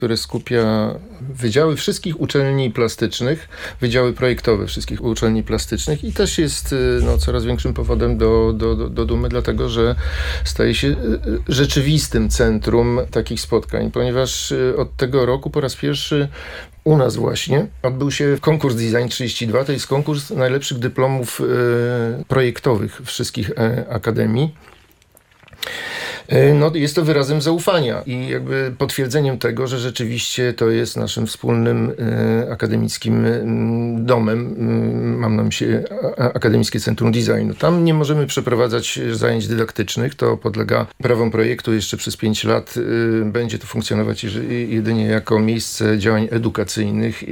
które skupia wydziały wszystkich uczelni plastycznych, wydziały projektowe wszystkich uczelni plastycznych i też jest coraz większym powodem do dumy, dlatego że staje się rzeczywistym centrum takich spotkań, ponieważ od tego roku po raz pierwszy u nas właśnie odbył się konkurs Design 32, to jest konkurs najlepszych dyplomów projektowych wszystkich akademii. Jest to wyrazem zaufania i jakby potwierdzeniem tego, że rzeczywiście to jest naszym wspólnym akademickim domem. Mam na myśli Akademickie Centrum Designu. Tam nie możemy przeprowadzać zajęć dydaktycznych. To podlega prawom projektu. Jeszcze przez 5 lat będzie to funkcjonować jedynie jako miejsce działań edukacyjnych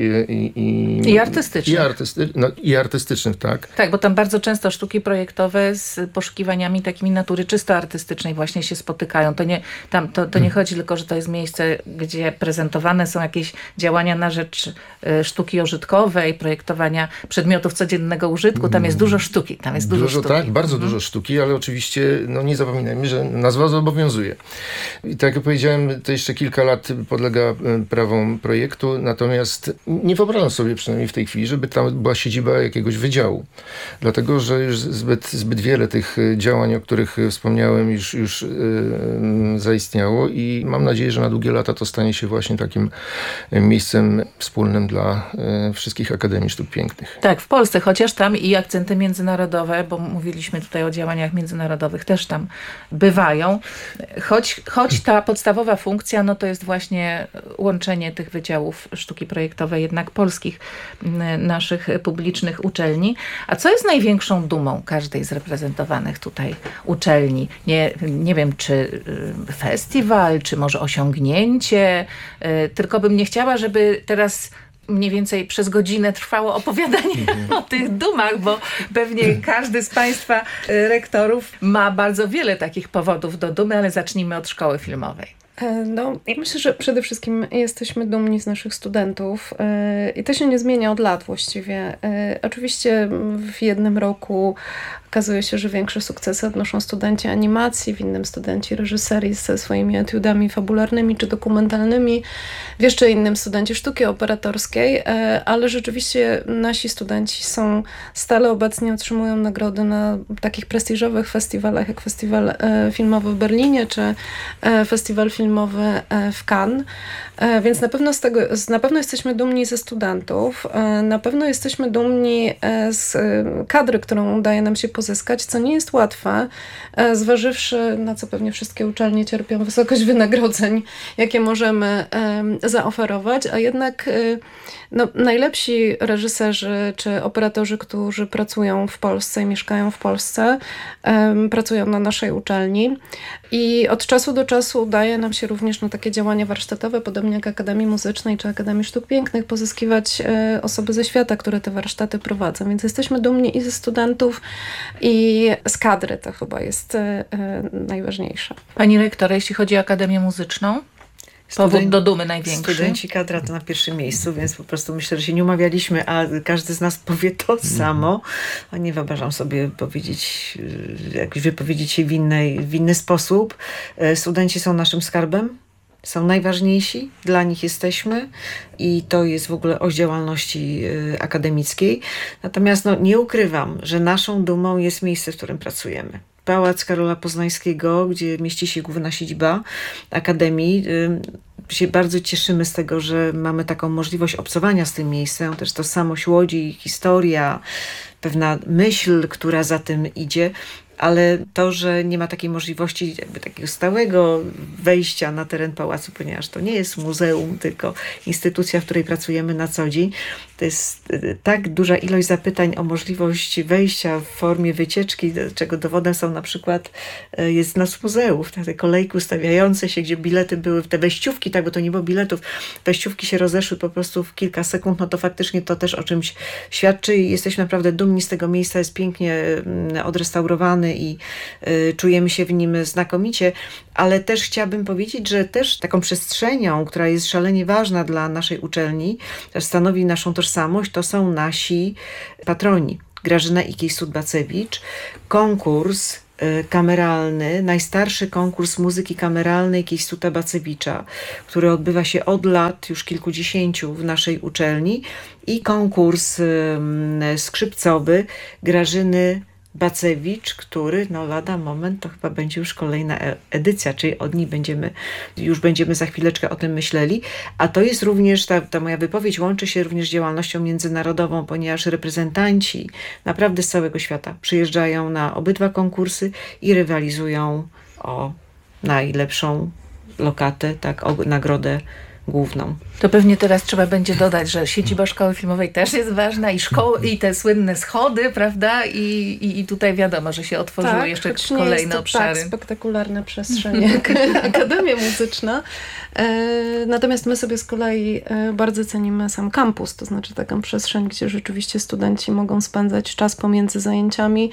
i artystycznych. I artystycznych, tak. Tak, bo tam bardzo często sztuki projektowe z poszukiwaniami takimi natury czysto artystycznej właśnie się spotykają. To nie chodzi tylko, że to jest miejsce, gdzie prezentowane są jakieś działania na rzecz sztuki użytkowej, projektowania przedmiotów codziennego użytku. Tam jest dużo sztuki. Tam jest dużo sztuki. Tak, bardzo dużo sztuki, ale oczywiście nie zapominajmy, że nazwa zobowiązuje. I tak jak powiedziałem, to jeszcze kilka lat podlega prawom projektu, natomiast nie wyobrażam sobie przynajmniej w tej chwili, żeby tam była siedziba jakiegoś wydziału. Dlatego, że już zbyt wiele tych działań, o których wspomniałem, już zaistniało i mam nadzieję, że na długie lata to stanie się właśnie takim miejscem wspólnym dla wszystkich Akademii Sztuk Pięknych. Tak, w Polsce, chociaż tam i akcenty międzynarodowe, bo mówiliśmy tutaj o działaniach międzynarodowych, też tam bywają. Choć ta podstawowa funkcja, to jest właśnie łączenie tych wydziałów sztuki projektowej, jednak polskich, naszych publicznych uczelni. A co jest największą dumą każdej z reprezentowanych tutaj uczelni? Nie wiem, czy festiwal, czy może osiągnięcie, tylko bym nie chciała, żeby teraz mniej więcej przez godzinę trwało opowiadanie o tych dumach, bo pewnie każdy z Państwa rektorów ma bardzo wiele takich powodów do dumy, ale zacznijmy od szkoły filmowej. Ja myślę, że przede wszystkim jesteśmy dumni z naszych studentów i to się nie zmienia od lat właściwie. Oczywiście w jednym roku okazuje się, że większe sukcesy odnoszą studenci animacji, w innym studenci reżyserii ze swoimi etiudami fabularnymi czy dokumentalnymi, w jeszcze innym studenci sztuki operatorskiej, ale rzeczywiście nasi studenci są stale obecnie, otrzymują nagrody na takich prestiżowych festiwalach jak Festiwal Filmowy w Berlinie czy Festiwal Filmowy w Cannes. Więc na pewno jesteśmy dumni ze studentów, na pewno jesteśmy dumni z kadry, którą udaje nam się pozyskać, co nie jest łatwe, zważywszy na co pewnie wszystkie uczelnie cierpią wysokość wynagrodzeń, jakie możemy zaoferować, a jednak najlepsi reżyserzy czy operatorzy, którzy pracują w Polsce i mieszkają w Polsce, pracują na naszej uczelni i od czasu do czasu udaje nam się również na takie działania warsztatowe, podobnie jak Akademii Muzycznej czy Akademii Sztuk Pięknych, pozyskiwać osoby ze świata, które te warsztaty prowadzą. Więc jesteśmy dumni i ze studentów, i z kadry. To chyba jest najważniejsze. Pani rektor, jeśli chodzi o Akademię Muzyczną? Powód do dumy największy. Studenci, kadra to na pierwszym miejscu, więc po prostu myślę, że się nie umawialiśmy, a każdy z nas powie to samo. A nie wyobrażam sobie wypowiedzieć się w inny sposób. Studenci są naszym skarbem, są najważniejsi, dla nich jesteśmy i to jest w ogóle oś działalności akademickiej. Natomiast nie ukrywam, że naszą dumą jest miejsce, w którym pracujemy. Pałac Karola Poznańskiego, gdzie mieści się główna siedziba Akademii. Się bardzo cieszymy z tego, że mamy taką możliwość obcowania z tym miejscem. Też tożsamość Łodzi, historia, pewna myśl, która za tym idzie. Ale to, że nie ma takiej możliwości takiego stałego wejścia na teren pałacu, ponieważ to nie jest muzeum, tylko instytucja, w której pracujemy na co dzień, to jest tak duża ilość zapytań o możliwość wejścia w formie wycieczki, czego dowodem są na przykład jest nas muzeów, te kolejki ustawiające się, gdzie bilety były, te wejściówki, bo to nie było biletów, wejściówki się rozeszły po prostu w kilka sekund, to faktycznie to też o czymś świadczy i jesteśmy naprawdę dumni z tego miejsca, jest pięknie odrestaurowany i czujemy się w nim znakomicie, ale też chciałabym powiedzieć, że też taką przestrzenią, która jest szalenie ważna dla naszej uczelni, też stanowi naszą tożsamość, to są nasi patroni. Grażyna Ikiej-Sudbacewicz, konkurs kameralny, najstarszy konkurs muzyki kameralnej Kejstuta Bacewicza, który odbywa się od lat już kilkudziesięciu w naszej uczelni, i konkurs skrzypcowy Grażyny Bacewicz, który lada moment to chyba będzie już kolejna edycja, czyli od niej będziemy za chwileczkę o tym myśleli. A to jest również, ta moja wypowiedź łączy się również z działalnością międzynarodową, ponieważ reprezentanci naprawdę z całego świata przyjeżdżają na obydwa konkursy i rywalizują o najlepszą lokatę, o nagrodę główną. To pewnie teraz trzeba będzie dodać, że siedziba szkoły filmowej też jest ważna i te słynne schody, prawda? I tutaj wiadomo, że się otworzyły jeszcze kolejne obszary. Tak, spektakularna przestrzeń jak Akademia Muzyczna. Natomiast my sobie z kolei bardzo cenimy sam kampus, to znaczy taką przestrzeń, gdzie rzeczywiście studenci mogą spędzać czas pomiędzy zajęciami,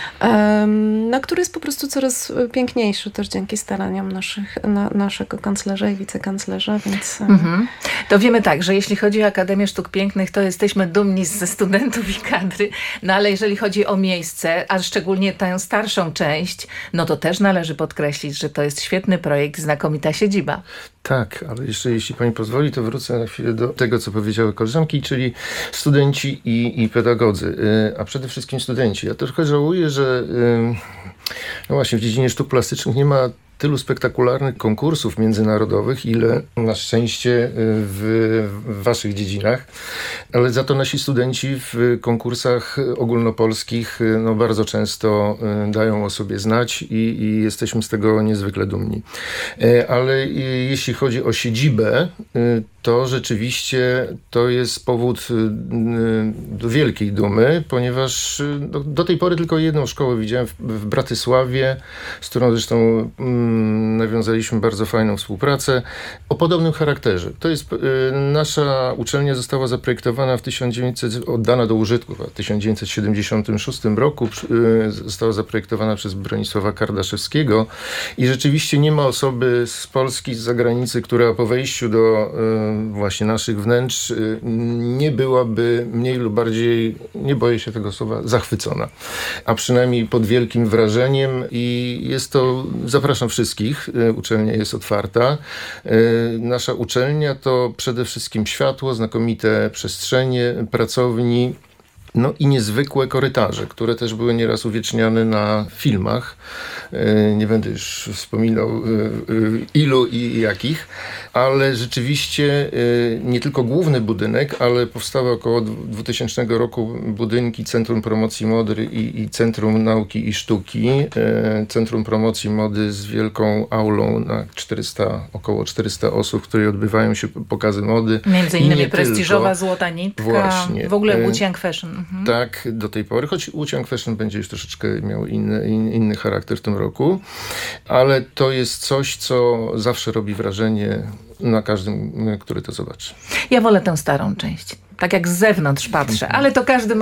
który jest po prostu coraz piękniejszy też dzięki staraniom naszego kanclerza i wicekanclerza, więc... To wiemy tak, że jeśli chodzi o Akademię Sztuk Pięknych, to jesteśmy dumni ze studentów i kadry, ale jeżeli chodzi o miejsce, a szczególnie tę starszą część, to też należy podkreślić, że to jest świetny projekt, znakomita siedziba. Tak, ale jeszcze jeśli pani pozwoli, to wrócę na chwilę do tego, co powiedziały koleżanki, czyli studenci i pedagodzy, a przede wszystkim studenci. Ja trochę żałuję, że właśnie w dziedzinie sztuk plastycznych nie ma tylu spektakularnych konkursów międzynarodowych, ile na szczęście w waszych dziedzinach, ale za to nasi studenci w konkursach ogólnopolskich bardzo często dają o sobie znać i jesteśmy z tego niezwykle dumni. Ale jeśli chodzi o siedzibę, to rzeczywiście to jest powód do wielkiej dumy, ponieważ do tej pory tylko jedną szkołę widziałem w Bratysławie, z którą zresztą nawiązaliśmy bardzo fajną współpracę o podobnym charakterze. To jest nasza uczelnia została zaprojektowana oddana do użytku w 1976 roku. Została zaprojektowana przez Bronisława Kardaszewskiego i rzeczywiście nie ma osoby z Polski, z zagranicy, która po wejściu do właśnie naszych wnętrz nie byłaby mniej lub bardziej, nie boję się tego słowa, zachwycona. A przynajmniej pod wielkim wrażeniem i jest to, zapraszam wszystkich, uczelnia jest otwarta. Nasza uczelnia to przede wszystkim światło, znakomite przestrzenie pracowni, i niezwykłe korytarze, które też były nieraz uwieczniane na filmach. Nie będę już wspominał ilu i jakich, ale rzeczywiście nie tylko główny budynek, ale powstały około 2000 roku budynki Centrum Promocji Mody i Centrum Nauki i Sztuki. Centrum Promocji Mody z wielką aulą na około 400 osób, w której odbywają się pokazy mody. Między innymi prestiżowa Złota Nitka, właśnie. W ogóle Wu-Chiang Fashion. Tak, do tej pory, choć Wu-Chiang Fashion będzie już troszeczkę miał inny charakter w tym roku, ale to jest coś, co zawsze robi wrażenie na każdym, który to zobaczy. Ja wolę tę starą część, tak jak z zewnątrz patrzę, ale to każdy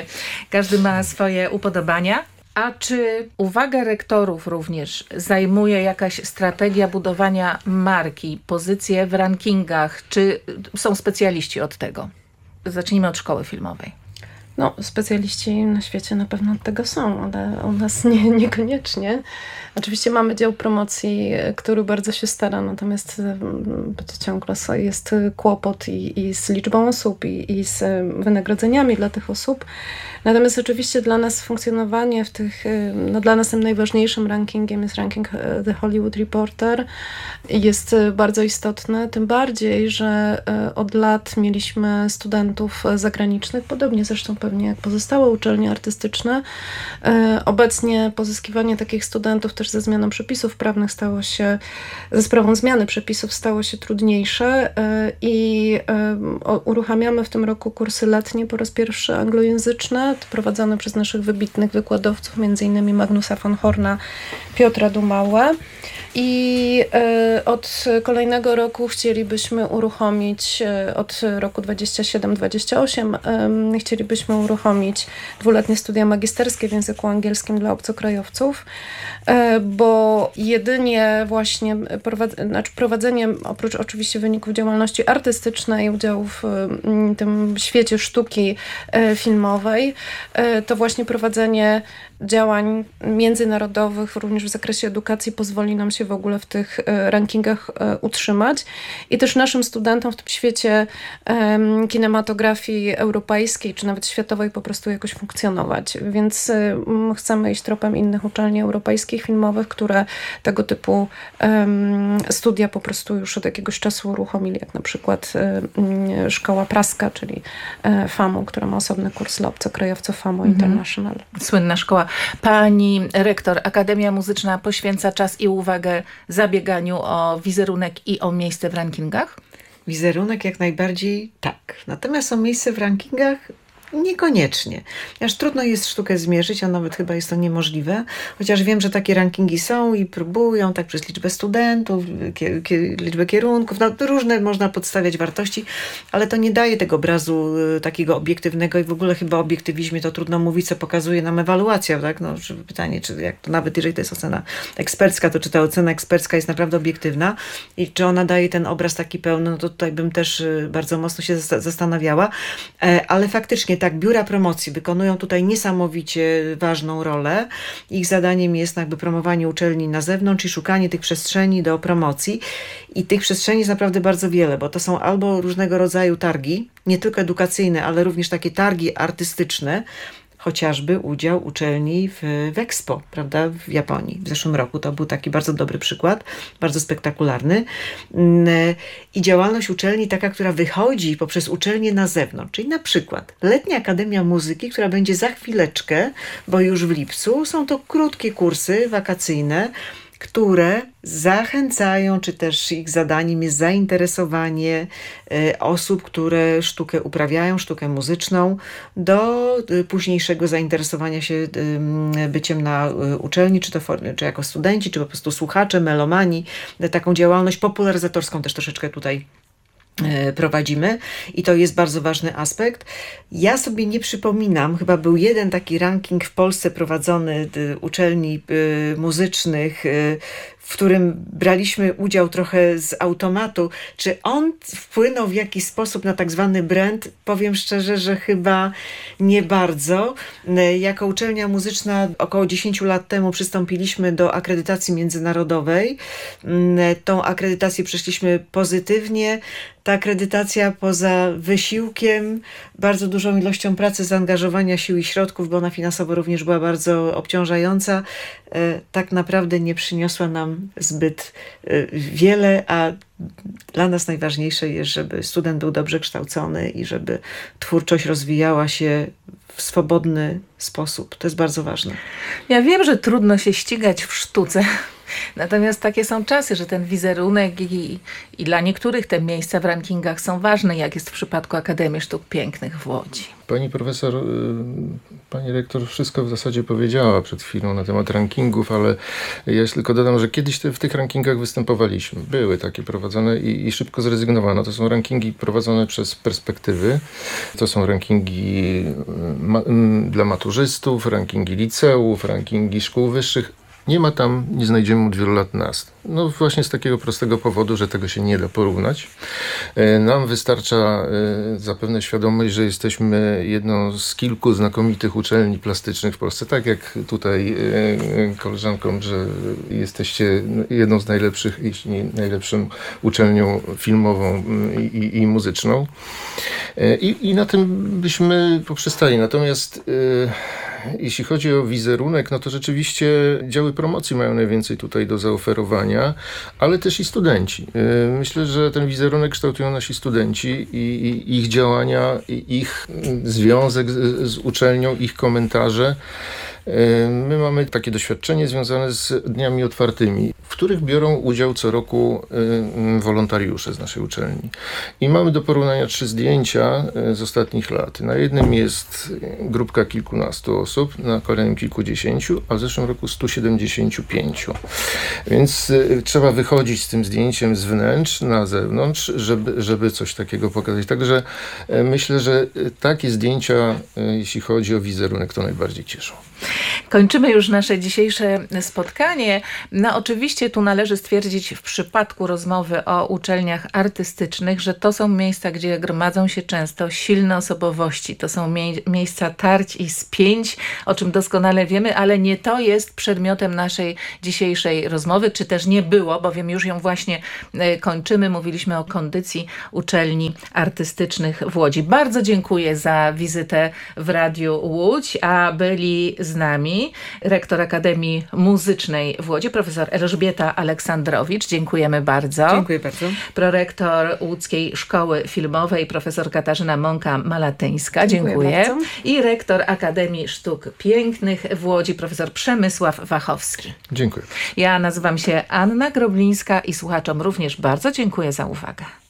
ma swoje upodobania. A czy uwagę rektorów również zajmuje jakaś strategia budowania marki, pozycje w rankingach, czy są specjaliści od tego? Zacznijmy od szkoły filmowej. Specjaliści na świecie na pewno od tego są, ale u nas niekoniecznie. Oczywiście mamy dział promocji, który bardzo się stara, natomiast ciągle jest kłopot i z liczbą osób, i z wynagrodzeniami dla tych osób. Natomiast oczywiście dla nas funkcjonowanie w tych, dla nas tym najważniejszym rankingiem jest ranking The Hollywood Reporter. Jest bardzo istotny, tym bardziej, że od lat mieliśmy studentów zagranicznych, podobnie zresztą pewnie jak pozostałe uczelnie artystyczne. Obecnie pozyskiwanie takich studentów też ze zmianą przepisów prawnych ze sprawą zmiany przepisów stało się trudniejsze i uruchamiamy w tym roku kursy letnie po raz pierwszy anglojęzyczne, prowadzone przez naszych wybitnych wykładowców, m.in. Magnusa von Horna, Piotra Dumałę. I od kolejnego roku chcielibyśmy uruchomić, od roku 27-28, chcielibyśmy uruchomić 2-letnie studia magisterskie w języku angielskim dla obcokrajowców, bo jedynie właśnie prowadzenie, oprócz oczywiście wyników działalności artystycznej, udziału w tym świecie sztuki filmowej, to właśnie prowadzenie działań międzynarodowych, również w zakresie edukacji, pozwoli nam się w ogóle w tych rankingach utrzymać. I też naszym studentom w tym świecie kinematografii europejskiej, czy nawet światowej po prostu jakoś funkcjonować. Więc chcemy iść tropem innych uczelni europejskich, filmowych, które tego typu studia po prostu już od jakiegoś czasu uruchomili, jak na przykład Szkoła Praska, czyli FAMU, która ma osobny kurs dla obcokrajowców FAMU International. Słynna szkoła. Pani rektor, Akademia Muzyczna poświęca czas i uwagę zabieganiu o wizerunek i o miejsce w rankingach? Wizerunek jak najbardziej tak. Natomiast o miejsce w rankingach niekoniecznie. Aż trudno jest sztukę zmierzyć, a nawet chyba jest to niemożliwe. Chociaż wiem, że takie rankingi są i próbują tak przez liczbę studentów, liczbę kierunków. No, różne można podstawiać wartości, ale to nie daje tego obrazu takiego obiektywnego i w ogóle chyba o obiektywizmie to trudno mówić, co pokazuje nam ewaluacja. Tak? No, pytanie, czy jak to nawet jeżeli to jest ocena ekspercka, to czy ta ocena ekspercka jest naprawdę obiektywna i czy ona daje ten obraz taki pełny, no to tutaj bym też bardzo mocno się zastanawiała. Ale faktycznie tak, biura promocji wykonują tutaj niesamowicie ważną rolę. Ich zadaniem jest jakby promowanie uczelni na zewnątrz i szukanie tych przestrzeni do promocji. I tych przestrzeni jest naprawdę bardzo wiele, bo to są albo różnego rodzaju targi, nie tylko edukacyjne, ale również takie targi artystyczne, chociażby udział uczelni w Expo, prawda, w Japonii. W zeszłym roku to był taki bardzo dobry przykład, bardzo spektakularny. I działalność uczelni taka, która wychodzi poprzez uczelnię na zewnątrz. Czyli na przykład Letnia Akademia Muzyki, która będzie za chwileczkę, bo już w lipcu, są to krótkie kursy wakacyjne, które zachęcają, czy też ich zadaniem jest zainteresowanie osób, które sztukę uprawiają, sztukę muzyczną, do późniejszego zainteresowania się byciem na uczelni, czy jako studenci, czy po prostu słuchacze, melomani. Taką działalność popularyzatorską też troszeczkę tutaj prowadzimy i to jest bardzo ważny aspekt. Ja sobie nie przypominam, chyba był jeden taki ranking w Polsce prowadzony uczelni muzycznych, w którym braliśmy udział trochę z automatu. Czy on wpłynął w jakiś sposób na tak zwany brand? Powiem szczerze, że chyba nie bardzo. Jako uczelnia muzyczna około 10 lat temu przystąpiliśmy do akredytacji międzynarodowej. Tą akredytację przeszliśmy pozytywnie. Ta akredytacja poza wysiłkiem, bardzo dużą ilością pracy, zaangażowania sił i środków, bo ona finansowo również była bardzo obciążająca, tak naprawdę nie przyniosła nam zbyt wiele, a dla nas najważniejsze jest, żeby student był dobrze kształcony i żeby twórczość rozwijała się w swobodny sposób. To jest bardzo ważne. Ja wiem, że trudno się ścigać w sztuce. Natomiast takie są czasy, że ten wizerunek i dla niektórych te miejsca w rankingach są ważne, jak jest w przypadku Akademii Sztuk Pięknych w Łodzi. Pani profesor, pani rektor wszystko w zasadzie powiedziała przed chwilą na temat rankingów, ale ja tylko dodam, że kiedyś w tych rankingach występowaliśmy. Były takie prowadzone i szybko zrezygnowano. To są rankingi prowadzone przez Perspektywy. To są rankingi dla maturzystów, rankingi liceów, rankingi szkół wyższych. Nie znajdziemy od wielu lat nazw. No właśnie z takiego prostego powodu, że tego się nie da porównać. Nam wystarcza zapewne świadomość, że jesteśmy jedną z kilku znakomitych uczelni plastycznych w Polsce. Tak jak tutaj koleżankom, że jesteście jedną z najlepszych, jeśli nie najlepszą uczelnią filmową i muzyczną. I na tym byśmy poprzestali. Natomiast jeśli chodzi o wizerunek, no to rzeczywiście działy promocji mają najwięcej tutaj do zaoferowania, ale też i studenci. Myślę, że ten wizerunek kształtują nasi studenci i ich działania, i ich związek z uczelnią, ich komentarze. My mamy takie doświadczenie związane z dniami otwartymi, w których biorą udział co roku wolontariusze z naszej uczelni. I mamy do porównania 3 zdjęcia z ostatnich lat. Na jednym jest grupka kilkunastu osób, na kolejnym kilkudziesięciu, a w zeszłym roku 175. Więc trzeba wychodzić z tym zdjęciem z wnętrz na zewnątrz, żeby coś takiego pokazać. Także myślę, że takie zdjęcia, jeśli chodzi o wizerunek, to najbardziej cieszą. Kończymy już nasze dzisiejsze spotkanie. No oczywiście tu należy stwierdzić w przypadku rozmowy o uczelniach artystycznych, że to są miejsca, gdzie gromadzą się często silne osobowości. To są miejsca tarć i spięć, o czym doskonale wiemy, ale nie to jest przedmiotem naszej dzisiejszej rozmowy, czy też nie było, bowiem już ją właśnie kończymy. Mówiliśmy o kondycji uczelni artystycznych w Łodzi. Bardzo dziękuję za wizytę w Radiu Łódź, a byli z nami rektor Akademii Muzycznej w Łodzi, profesor Elżbieta Aleksandrowicz. Dziękujemy bardzo. Dziękuję bardzo. Prorektor Łódzkiej Szkoły Filmowej, profesor Katarzyna Mąka-Malatyńska. Dziękuję bardzo. I rektor Akademii Sztuk Pięknych w Łodzi, profesor Przemysław Wachowski. Dziękuję. Ja nazywam się Anna Groblińska i słuchaczom również bardzo dziękuję za uwagę.